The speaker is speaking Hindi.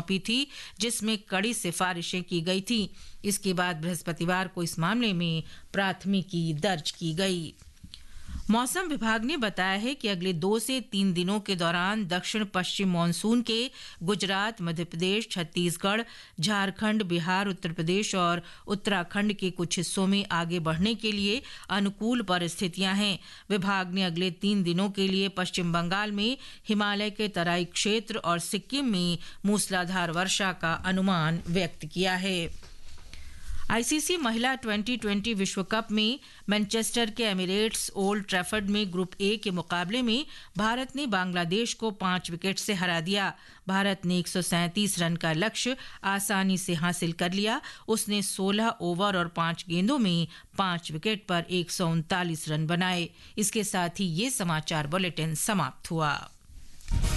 सौंपी थी, जिसमें कड़ी सिफारिशें की गई थी। इसके बाद बृहस्पतिवार को इस मामले में प्राथमिकी दर्ज की गई। मौसम विभाग ने बताया है कि अगले 2 से 3 दिनों के दौरान दक्षिण पश्चिम मानसून के गुजरात, मध्य प्रदेश, छत्तीसगढ़, झारखंड, बिहार, उत्तर प्रदेश और उत्तराखंड के कुछ हिस्सों में आगे बढ़ने के लिए अनुकूल परिस्थितियां हैं। विभाग ने अगले 3 दिनों के लिए पश्चिम बंगाल में हिमालय के तराई क्षेत्र और सिक्किम में मूसलाधार वर्षा का अनुमान व्यक्त किया है। आईसीसी महिला 2020 विश्व कप में मैनचेस्टर के एमिरेट्स ओल्ड ट्रैफर्ड में ग्रुप ए के मुकाबले में भारत ने बांग्लादेश को 5 विकेट से हरा दिया। भारत ने 137 रन का लक्ष्य आसानी से हासिल कर लिया। उसने 16 ओवर और 5 गेंदों में 5 विकेट पर 139 रन बनाए। इसके साथ ही ये समाचार बुलेटिन समाप्त हुआ।